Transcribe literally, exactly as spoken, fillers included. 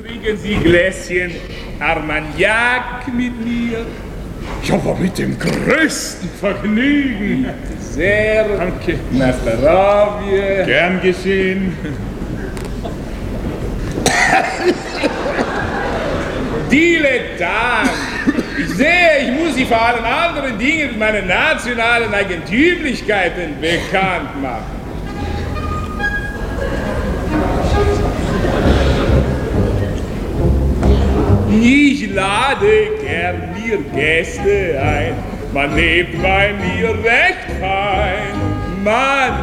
Trinken Sie Gläschen Armagnac mit mir? Ja, aber mit dem größten Vergnügen. Sehr. Danke. Na, zdravie. Gern geschehen. Dilettant! Ich sehe, ich muss Sie vor allen anderen Dingen mit meinen nationalen Eigentümlichkeiten bekannt machen. Ich lade gern mir Gäste ein, man lebt bei mir recht fein. Man